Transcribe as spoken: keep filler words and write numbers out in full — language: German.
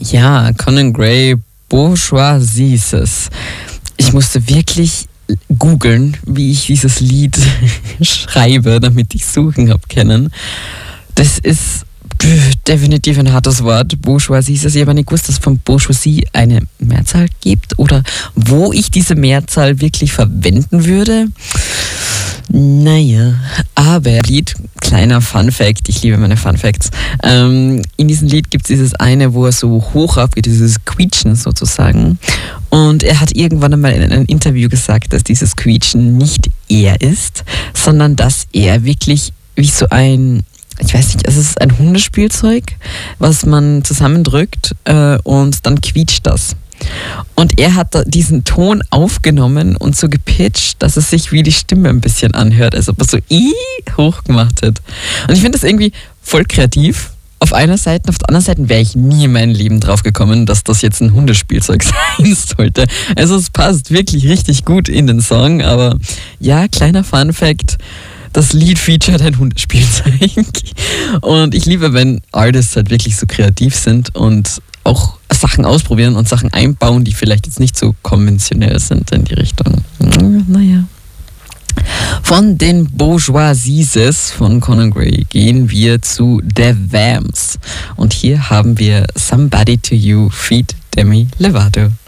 Ja, Conan Gray, Bourgeoisieses. Ich musste wirklich googeln, wie ich dieses Lied schreibe, damit ich suchen habe können. Das ist definitiv ein hartes Wort. Bourgeoisie ist es. Ich habe nicht gewusst, dass es von Bourgeoisie eine Mehrzahl gibt oder wo ich diese Mehrzahl wirklich verwenden würde. Naja, aber Lied, kleiner Fun-Fact, ich liebe meine Fun-Facts. Ähm, in diesem Lied gibt es dieses eine, wo er so hoch aufgeht, dieses Quietschen sozusagen. Und er hat irgendwann einmal in einem Interview gesagt, dass dieses Quietschen nicht er ist, sondern dass er wirklich wie so ein, ich weiß nicht, es ist ein Hundespielzeug, was man zusammendrückt äh, und dann quietscht das. Und er hat diesen Ton aufgenommen und so gepitcht, dass es sich wie die Stimme ein bisschen anhört, als ob er so i hoch gemacht hat. Und ich finde das irgendwie voll kreativ. Auf einer Seite, auf der anderen Seite wäre ich nie in meinem Leben drauf gekommen, dass das jetzt ein Hundespielzeug sein sollte. Also es passt wirklich richtig gut in den Song, aber ja, kleiner Fun-Fact, das Lied featuret ein Hundespielzeug. Und ich liebe, wenn Artists halt wirklich so kreativ sind und auch Sachen ausprobieren und Sachen einbauen, die vielleicht jetzt nicht so konventionell sind in die Richtung. Naja. Von den Bourgeoisieses von Conan Gray gehen wir zu The Vamps. Und hier haben wir Somebody to You feat. Demi Lovato.